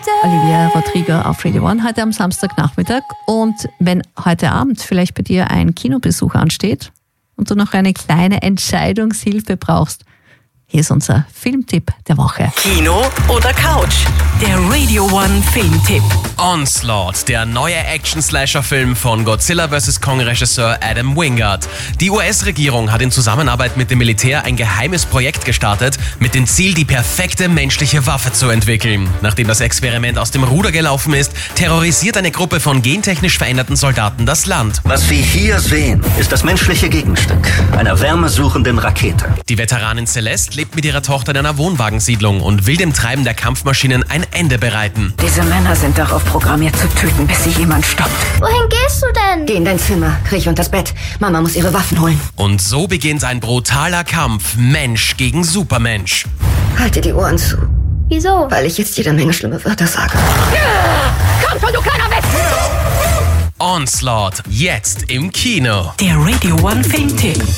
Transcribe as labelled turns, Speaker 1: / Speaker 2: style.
Speaker 1: Olivia Rodrigo auf Radio One heute am Samstagnachmittag. Und wenn heute Abend vielleicht bei dir ein Kinobesuch ansteht und du noch eine kleine Entscheidungshilfe brauchst, hier ist unser Filmtipp der Woche.
Speaker 2: Kino oder Couch? Der Radio One Filmtipp.
Speaker 3: Onslaught, der neue Action-Slasher-Film von Godzilla vs. Kong-Regisseur Adam Wingard. Die US-Regierung hat in Zusammenarbeit mit dem Militär ein geheimes Projekt gestartet, mit dem Ziel, die perfekte menschliche Waffe zu entwickeln. Nachdem das Experiment aus dem Ruder gelaufen ist, terrorisiert eine Gruppe von gentechnisch veränderten Soldaten das Land.
Speaker 4: Was Sie hier sehen, ist das menschliche Gegenstück einer wärmesuchenden Rakete.
Speaker 3: Die Veteranin Celeste lebt mit ihrer Tochter in einer Wohnwagensiedlung und will dem Treiben der Kampfmaschinen ein Ende bereiten.
Speaker 5: Diese Männer sind darauf programmiert zu töten, bis sie jemand stoppt.
Speaker 6: Wohin gehst du denn?
Speaker 5: Geh in dein Zimmer, kriech unter das Bett. Mama muss ihre Waffen holen.
Speaker 3: Und so beginnt ein brutaler Kampf, Mensch gegen Supermensch.
Speaker 5: Halte die Ohren zu,
Speaker 6: Wieso?
Speaker 5: weil ich jetzt jede Menge schlimme Wörter sage.
Speaker 6: Komm schon, du kleiner Witz!
Speaker 3: Onslaught, jetzt im Kino.
Speaker 2: Der Radio One Filmtipp.